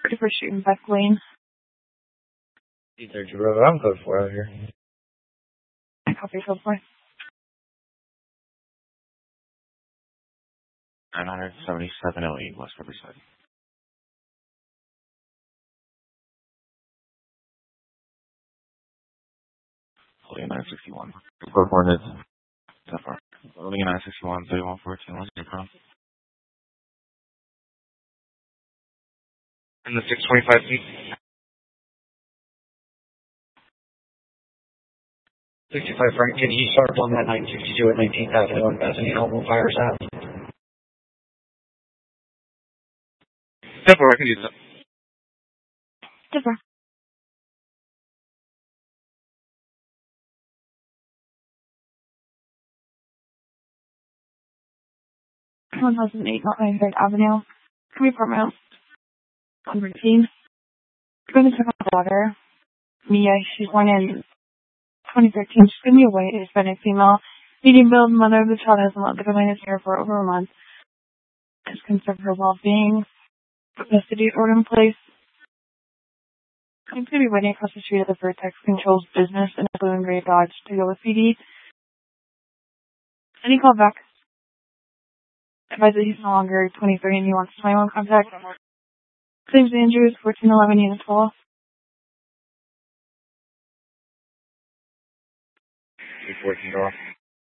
For shooting back lane. Either Jerome, I'm code 4 out here. Copy code 4. 97708 West Riverside. Holding 961. Code coordinates. That far. Holding 961, 3114. What's your from? In the 625 feet. 65 Frank, can you start on that 962 at 19th Avenue and Bethany Home Fires out? Definitely, I can use that. Different. 1008 North 93rd Avenue. Can we apartment? 113. Going to check on the water. Mia, she's born in 2013. She's going to be a white Hispanic female. Medium build, mother of the child has not been in here for over a month. Is concerned for her well-being. Custody order in place. I'm going to be waiting across the street at the Vertex Controls business in a blue and gray Dodge to go with PD. Any call back? Advise that he's no longer 23 and he wants 21 contact. James Andrews, 1411 Unit 12. 14 off.